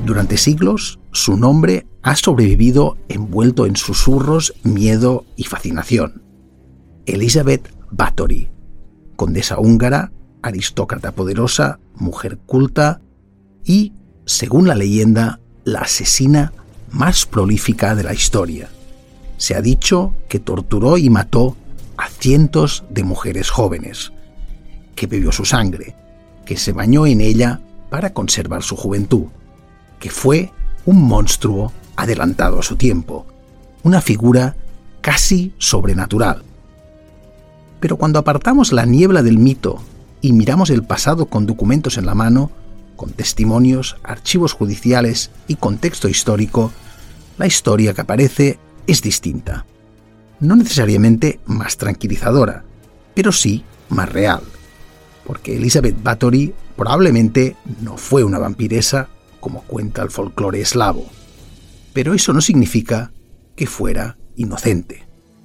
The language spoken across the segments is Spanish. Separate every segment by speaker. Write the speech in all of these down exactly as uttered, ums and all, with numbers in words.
Speaker 1: Durante siglos, su nombre ha sobrevivido envuelto en susurros, miedo y fascinación. Elizabeth Bathory, condesa húngara, aristócrata poderosa, mujer culta y, según la leyenda, la asesina más prolífica de la historia. Se ha dicho que torturó y mató a cientos de mujeres jóvenes, que bebió su sangre, que se bañó en ella para conservar su juventud, que fue un monstruo adelantado a su tiempo, una figura casi sobrenatural. Pero cuando apartamos la niebla del mito y miramos el pasado con documentos en la mano, con testimonios, archivos judiciales y contexto histórico, la historia que aparece es distinta. No necesariamente más tranquilizadora, pero sí más real, porque Elizabeth Bathory probablemente no fue una vampiresa como cuenta el folclore eslavo, pero eso no significa que fuera inocente.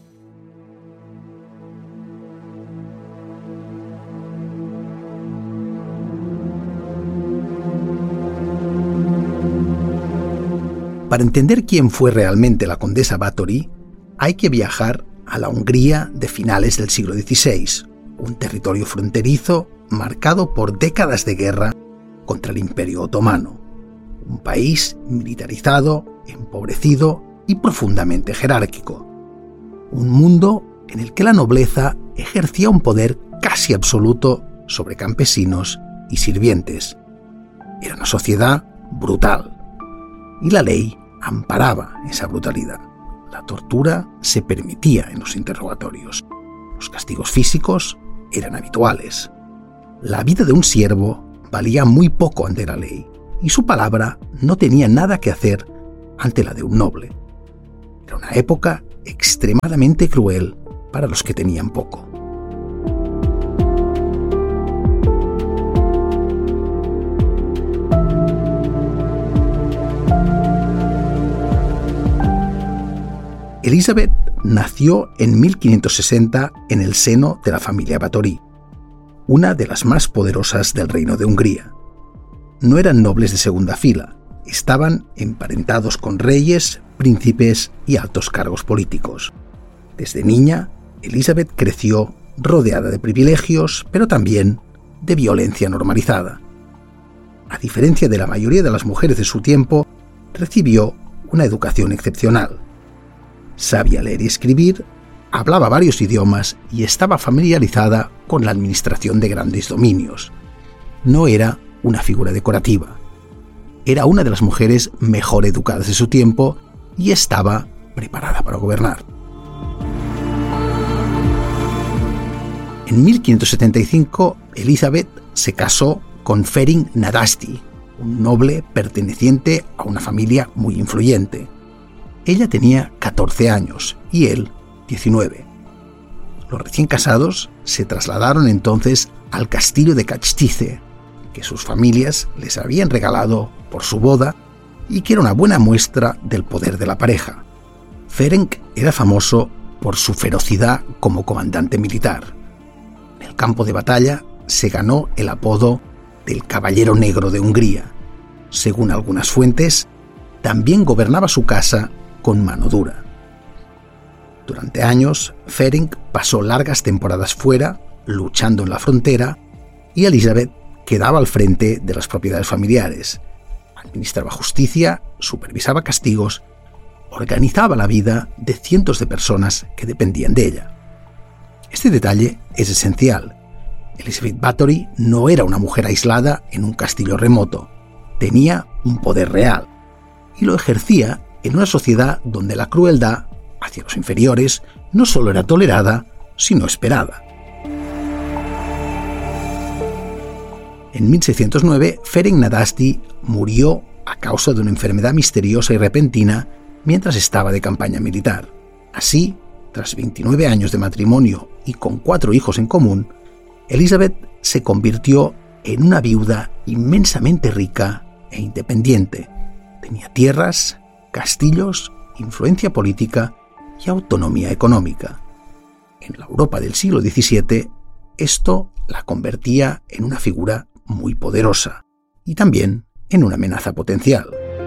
Speaker 1: Para entender quién fue realmente la condesa Bathory, hay que viajar a la Hungría de finales del siglo dieciséis, un territorio fronterizo marcado por décadas de guerra contra el Imperio Otomano, un país militarizado, empobrecido y profundamente jerárquico, un mundo en el que la nobleza ejercía un poder casi absoluto sobre campesinos y sirvientes. Era una sociedad brutal, y la ley amparaba esa brutalidad. La tortura se permitía en los interrogatorios. Los castigos físicos eran habituales. La vida de un siervo valía muy poco ante la ley, y su palabra no tenía nada que hacer ante la de un noble. Era una época extremadamente cruel para los que tenían poco. Elizabeth nació en mil quinientos sesenta en el seno de la familia Bathory, una de las más poderosas del Reino de Hungría. No eran nobles de segunda fila, estaban emparentados con reyes, príncipes y altos cargos políticos. Desde niña, Elizabeth creció rodeada de privilegios, pero también de violencia normalizada. A diferencia de la mayoría de las mujeres de su tiempo, recibió una educación excepcional. Sabía leer y escribir, hablaba varios idiomas y estaba familiarizada con la administración de grandes dominios. No era una figura decorativa. Era una de las mujeres mejor educadas de su tiempo y estaba preparada para gobernar. En mil quinientos setenta y cinco, Elizabeth se casó con Ferenc Nadasdy, un noble perteneciente a una familia muy influyente. Ella tenía catorce años y él diecinueve. Los recién casados se trasladaron entonces al castillo de Kachtice, que sus familias les habían regalado por su boda y que era una buena muestra del poder de la pareja. Ferenc era famoso por su ferocidad como comandante militar. En el campo de batalla se ganó el apodo del Caballero Negro de Hungría. Según algunas fuentes, también gobernaba su casa con mano dura. Durante años, Ferenc pasó largas temporadas fuera, luchando en la frontera, y Elizabeth quedaba al frente de las propiedades familiares. Administraba justicia, supervisaba castigos, organizaba la vida de cientos de personas que dependían de ella. Este detalle es esencial. Elizabeth Bathory no era una mujer aislada en un castillo remoto. Tenía un poder real, y lo ejercía en una sociedad donde la crueldad hacia los inferiores no solo era tolerada, sino esperada. En mil seiscientos nueve, Ferenc Nadasdy murió a causa de una enfermedad misteriosa y repentina mientras estaba de campaña militar. Así, tras veintinueve años de matrimonio y con cuatro hijos en común, Elizabeth se convirtió en una viuda inmensamente rica e independiente. Tenía tierras, castillos, influencia política y autonomía económica. En la Europa del siglo diecisiete, esto la convertía en una figura muy poderosa y también en una amenaza potencial.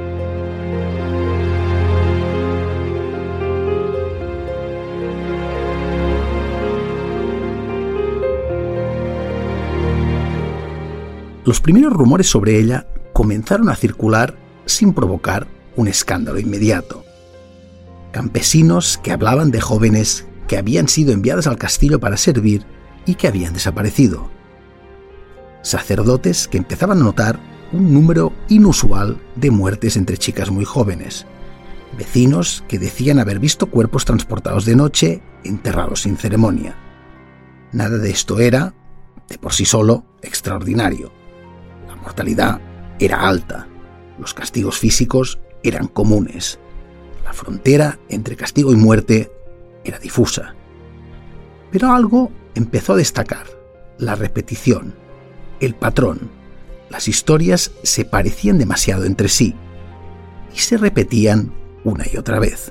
Speaker 1: Los primeros rumores sobre ella comenzaron a circular sin provocar un escándalo inmediato. Campesinos que hablaban de jóvenes que habían sido enviadas al castillo para servir y que habían desaparecido. Sacerdotes que empezaban a notar un número inusual de muertes entre chicas muy jóvenes. Vecinos que decían haber visto cuerpos transportados de noche, enterrados sin ceremonia. Nada de esto era, de por sí solo, extraordinario. La mortalidad era alta, los castigos físicos eran comunes, la frontera entre castigo y muerte era difusa. Pero algo empezó a destacar: la repetición, el patrón. Las historias se parecían demasiado entre sí y se repetían una y otra vez.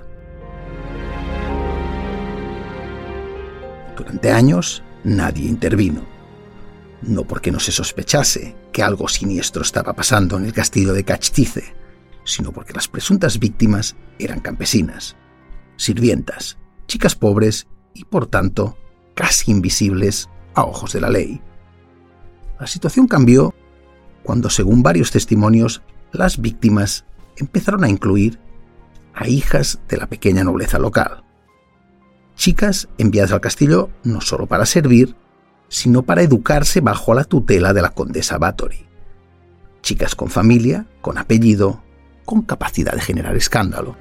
Speaker 1: Durante años nadie intervino, no porque no se sospechase que algo siniestro estaba pasando en el castillo de Cachthize, sino porque las presuntas víctimas eran campesinas, sirvientas, chicas pobres y, por tanto, casi invisibles a ojos de la ley. La situación cambió cuando, según varios testimonios, las víctimas empezaron a incluir a hijas de la pequeña nobleza local. Chicas enviadas al castillo no solo para servir, sino para educarse bajo la tutela de la condesa Bathory. Chicas con familia, con apellido, con capacidad de generar escándalo.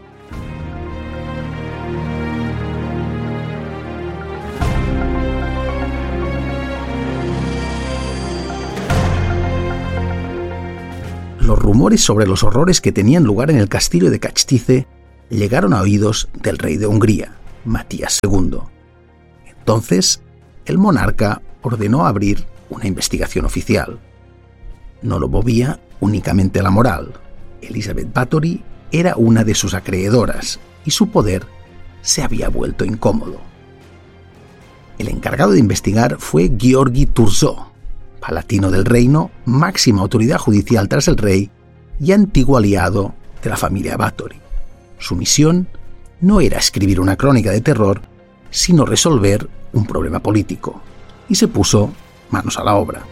Speaker 1: Los rumores sobre los horrores que tenían lugar en el castillo de Cachthize llegaron a oídos del rey de Hungría, Matías segundo. Entonces, el monarca ordenó abrir una investigación oficial. No lo movía únicamente la moral. Elizabeth Bathory era una de sus acreedoras y su poder se había vuelto incómodo. El encargado de investigar fue Georgi Thurzó, palatino del reino, máxima autoridad judicial tras el rey y antiguo aliado de la familia Bathory. Su misión no era escribir una crónica de terror, sino resolver un problema político, y se puso manos a la obra.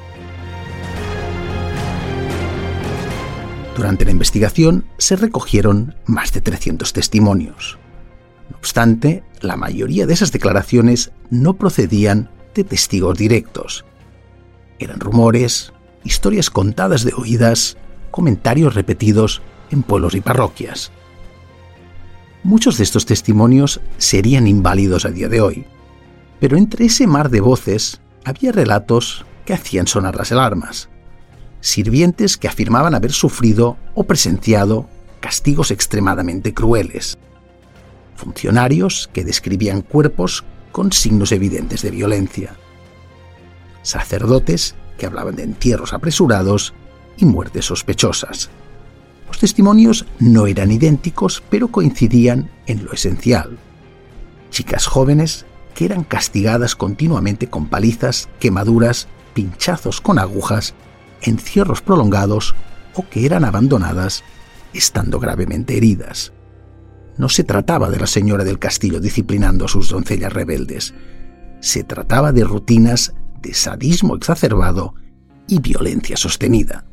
Speaker 1: Durante la investigación se recogieron más de trescientos testimonios. No obstante, la mayoría de esas declaraciones no procedían de testigos directos. Eran rumores, historias contadas de oídas, comentarios repetidos en pueblos y parroquias. Muchos de estos testimonios serían inválidos a día de hoy, pero entre ese mar de voces había relatos que hacían sonar las alarmas. Sirvientes que afirmaban haber sufrido o presenciado castigos extremadamente crueles. Funcionarios que describían cuerpos con signos evidentes de violencia. Sacerdotes que hablaban de entierros apresurados y muertes sospechosas. Los testimonios no eran idénticos, pero coincidían en lo esencial. Chicas jóvenes que eran castigadas continuamente con palizas, quemaduras, pinchazos con agujas, encierros prolongados o que eran abandonadas estando gravemente heridas. No se trataba de la señora del castillo disciplinando a sus doncellas rebeldes. Se trataba de rutinas de sadismo exacerbado y violencia sostenida.